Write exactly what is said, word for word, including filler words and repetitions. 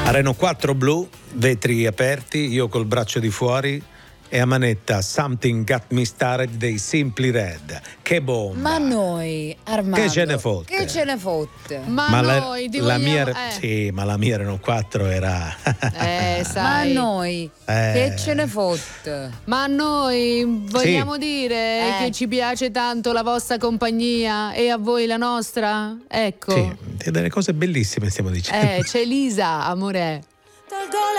A Renault quattro blu, vetri aperti, io col braccio di fuori e a manetta Something Got Me Started dei Simply Red. Che bomba! Ma noi, Armando, che ce ne fotte? Che ce ne fotte? Ma, ma noi la, ti la vogliamo... mia, eh. sì, ma la mia Renault quattro era Eh, sai. Ma noi, Eh. che ce ne fotte? Ma noi vogliamo Sì. dire Eh. che ci piace tanto la vostra compagnia e a voi la nostra? Ecco. sì, delle cose bellissime stiamo dicendo. Eh, c'è Elisa, amore. Tolgo